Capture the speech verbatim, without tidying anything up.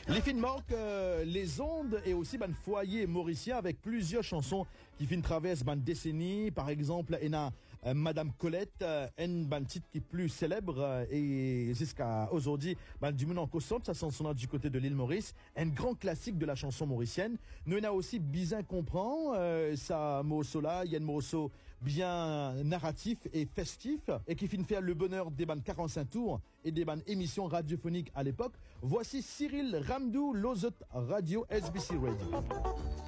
Les films marquent euh, les ondes et aussi ben foyer mauricien avec plusieurs chansons qui fin traversent ben décennies. Par exemple, il y a euh, Madame Colette, euh, une ben titre qui est plus célèbre euh, et jusqu'à aujourd'hui ben du monde en consomme sa chanson du côté de l'île Maurice, un grand classique de la chanson mauricienne. Nous il y a aussi Bizin comprend euh, ça morceau là, il y a un morceau bien narratif et festif et qui fin faire le bonheur des ban quarante-cinq tours et des ban émissions radiophoniques à l'époque. Voici Cyril Ramdou, Lozot Radio, S B C Radio.